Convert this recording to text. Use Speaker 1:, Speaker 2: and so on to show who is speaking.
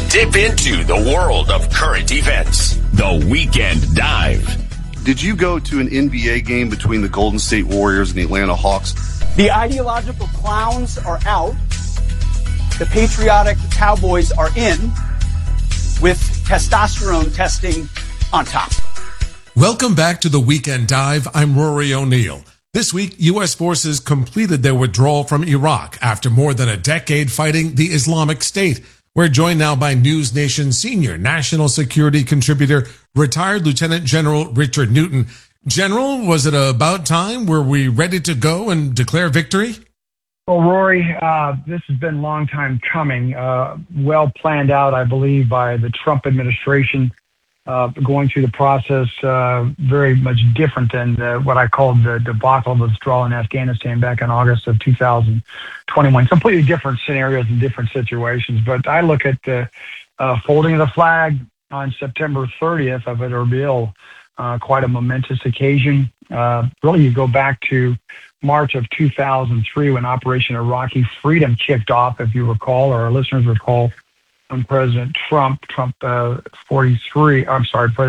Speaker 1: Dip into the world of current events. The Weekend Dive.
Speaker 2: Did you go to an NBA game between the Golden State Warriors and the Atlanta Hawks?
Speaker 3: The ideological clowns are out. The patriotic cowboys are in, with testosterone testing on top.
Speaker 4: Welcome back to the Weekend Dive. I'm Rory O'Neill. This week, U.S. forces completed their withdrawal from Iraq after more than a decade fighting the Islamic State. We're joined now by News Nation senior national security contributor, retired Lieutenant General Richard Newton. General, was it about time? Were we ready to go and declare victory?
Speaker 5: Well, Rory, this has been a long time coming, well planned out, I believe, by the Trump administration, going through the process very much different than what I called the debacle of withdrawal in Afghanistan back in August of 2021. Completely different scenarios and different situations. But I look at the folding of the flag on September 30th of Erbil, quite a momentous occasion. Really, you go back to March of 2003 when Operation Iraqi Freedom kicked off, if you recall, or our listeners recall, when President President